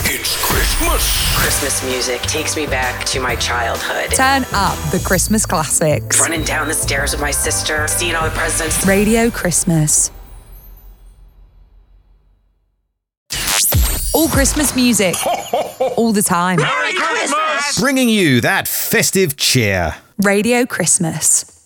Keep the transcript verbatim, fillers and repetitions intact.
It's Christmas. Christmas music takes me back to my childhood. Turn up the Christmas classics. Running down the stairs with my sister, seeing all the presents. Radio Christmas. All Christmas music. All the time. Merry Christmas! Bringing you that festive cheer. Radio Christmas.